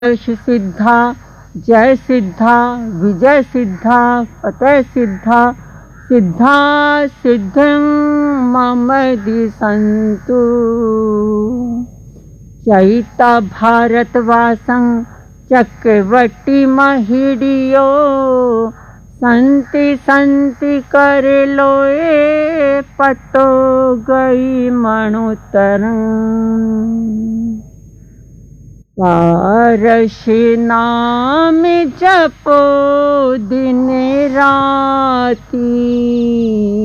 यश सिद्धा, जय सिद्धा, विजय सिद्धा, फतेह सिद्धा, सिद्धा सिद्धिं मम दिशन्तु। चैता भारतवासं चक्रवर्ती महिडियो, संति संति कर लोए पतो गई मणुतरं। पारसी नाम जपो दिन राती,